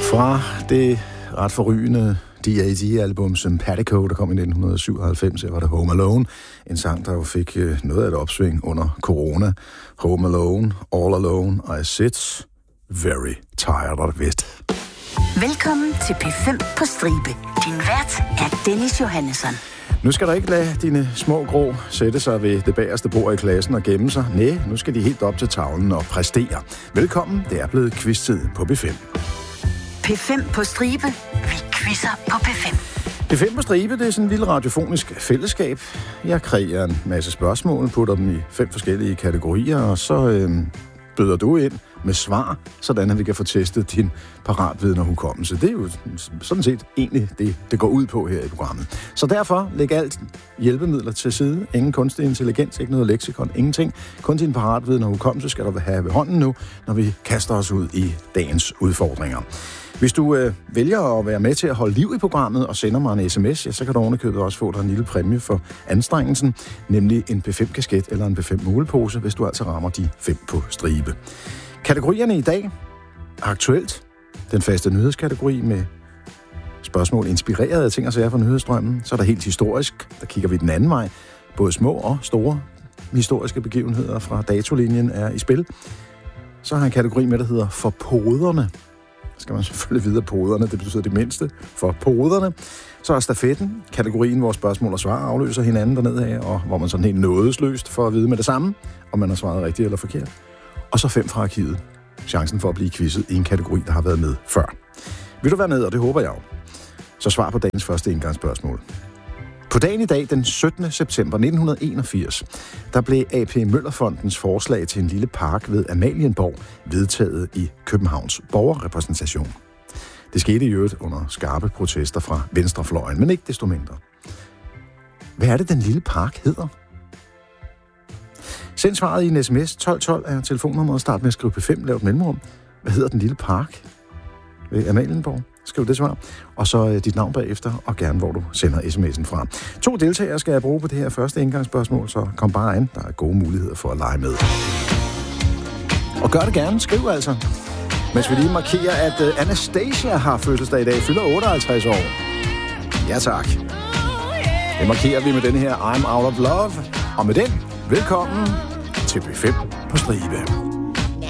Fra det ret forrygende D.A.D.-album Sympatico, der kom i 1997, var det Home Alone. En sang, der jo fik noget af et opsving under corona. Home Alone, All Alone, I sit very tired of it. Velkommen til P5 på stribe. Din vært er Dennis Johannesson. Nu skal du ikke lade dine små grå sætte sig ved det bagerste bord i klassen og gemme sig. Nej, nu skal de helt op til tavlen og præstere. Velkommen, det er blevet quiz-tid på P5. P5 på stribe. Vi quizzer på P5. P5 på stribe, det er sådan en lille radiofonisk fællesskab. Jeg kreerer en masse spørgsmål, putter dem i 5 forskellige kategorier, og så byder du ind med svar, sådan at vi kan få testet din paratviden og hukommelse. Det er jo sådan set egentlig det går ud på her i programmet. Så derfor læg alt hjælpemidler til side. Ingen kunstig intelligens, ikke noget leksikon, ingenting. Kun din paratviden og hukommelse skal du have ved hånden nu, når vi kaster os ud i dagens udfordringer. Hvis du vælger at være med til at holde liv i programmet og sender mig en sms, ja, så kan du ovenikøbet også få dig en lille præmie for anstrengelsen, nemlig en P5-kasket eller en P5-mulepose, hvis du altså rammer de 5 på stribe. Kategorierne i dag: aktuelt, den faste nyhedskategori med spørgsmål inspireret af ting og sager fra nyhedsstrømmen. Så er der helt historisk, der kigger vi den anden vej. Både små og store historiske begivenheder fra datolinjen er i spil. Så har jeg en kategori med, der hedder for poderne. Skal man selvfølgelig vide, at poderne, det betyder det mindste, for poderne. Så er stafetten, kategorien, hvor spørgsmål og svar afløser hinanden dernede af, og hvor man sådan helt nådesløst får at vide med det samme, om man har svaret rigtigt eller forkert. Og så 5 fra arkivet. Chancen for at blive quizzet i en kategori, der har været med før. Vil du være med, og det håber jeg jo. Så svar på dagens første indgangsspørgsmål. På dagen i dag, den 17. september 1981, der blev AP Møllerfondens forslag til en lille park ved Amalienborg vedtaget i Københavns borgerrepræsentation. Det skete i øvrigt under skarpe protester fra venstrefløjen, men ikke desto mindre. Hvad er det, den lille park hedder? Send svaret i en sms. 1212 er telefonnummeret. Start med at skrive P5, lav et mellemrum. Hvad hedder den lille park ved Amalienborg? Skriv det svar, og så dit navn bagefter, og gerne hvor du sender sms'en fra. 2 deltagere skal jeg bruge på det her første indgangsspørgsmål, så kom bare an. Der er gode muligheder for at lege med. Og gør det gerne. Skriv altså. Mens vi lige markerer, at Anastasia har fødselsdag i dag, fylder 58 år. Ja tak. Det markerer vi med den her I'm Out of Love. Og med den, velkommen til P5 på stribe.